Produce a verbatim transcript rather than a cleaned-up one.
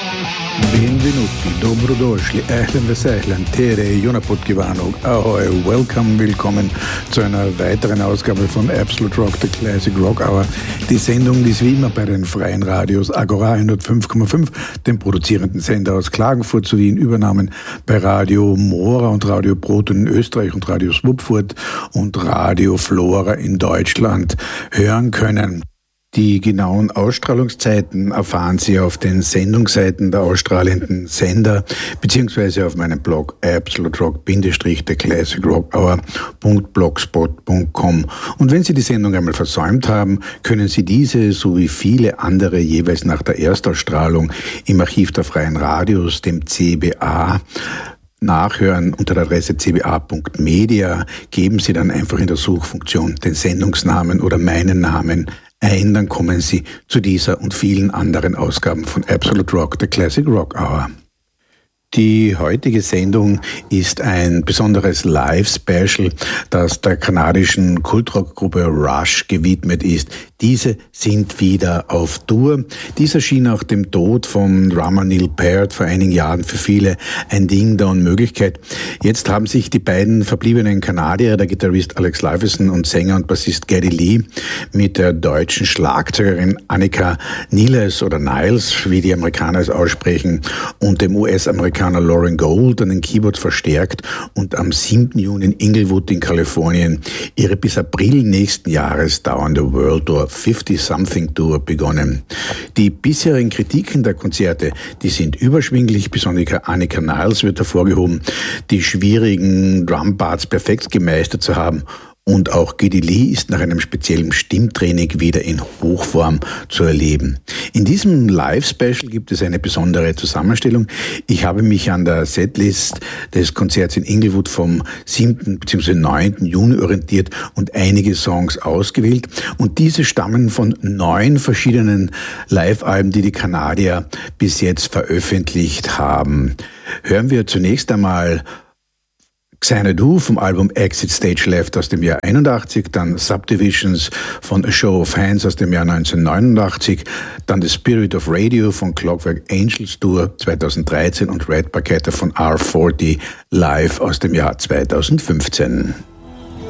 Benvenuti, dobrodošli, ehlen vesehlen, tere, jonapot givanog, ahoi, welcome, willkommen zu einer weiteren Ausgabe von Absolute Rock, the Classic Rock Hour. Die Sendung, die ist wie immer bei den freien Radios Agora hundertfünf Komma fünf, dem produzierenden Sender aus Klagenfurt sowie in Übernahmen bei Radio Mora und Radio Proton in Österreich und Radio Swupfurt und Radio Flora in Deutschland hören können. Die genauen Ausstrahlungszeiten erfahren Sie auf den Sendungsseiten der ausstrahlenden Sender beziehungsweise auf meinem Blog absolute rock the classic rock hour punkt blogspot punkt com. Und wenn Sie die Sendung einmal versäumt haben, können Sie diese sowie viele andere jeweils nach der Erstausstrahlung im Archiv der Freien Radios, dem C B A, nachhören unter der Adresse c b a punkt media. Geben Sie dann einfach in der Suchfunktion den Sendungsnamen oder meinen Namen ein, dann kommen Sie zu dieser und vielen anderen Ausgaben von Absolute Rock, the Classic Rock Hour. Die heutige Sendung ist ein besonderes Live-Special, das der kanadischen Kultrockgruppe Rush gewidmet ist. Diese sind wieder auf Tour. Dies erschien nach dem Tod von Drummer Neil Peart vor einigen Jahren für viele ein Ding der Unmöglichkeit. Jetzt haben sich die beiden verbliebenen Kanadier, der Gitarrist Alex Lifeson und Sänger und Bassist Geddy Lee, mit der deutschen Schlagzeugerin Annika Niles oder Niles, wie die Amerikaner es aussprechen, und dem U S-Amerikaner Lauren Gold an den Keyboards verstärkt und am siebten Juni in Inglewood in Kalifornien ihre bis April nächsten Jahres dauernde World Tour fifty-something Tour begonnen. Die bisherigen Kritiken der Konzerte, die sind überschwinglich, besonders Annika Niles wird hervorgehoben, die schwierigen Drumparts perfekt gemeistert zu haben. Und auch Geddy Lee ist nach einem speziellen Stimmtraining wieder in Hochform zu erleben. In diesem Live-Special gibt es eine besondere Zusammenstellung. Ich habe mich an der Setlist des Konzerts in Inglewood vom siebten bzw. neunten Juni orientiert und einige Songs ausgewählt. Und diese stammen von neun verschiedenen Live-Alben, die die Kanadier bis jetzt veröffentlicht haben. Hören wir zunächst einmal Xanadu vom Album Exit Stage Left aus dem Jahr einundachtzig, dann Subdivisions von A Show of Hands aus dem Jahr neunzehnhundertneunundachtzig, dann The Spirit of Radio von Clockwork Angels Tour zweitausenddreizehn und Red Paquette von R vierzig live aus dem Jahr zweitausendfünfzehn.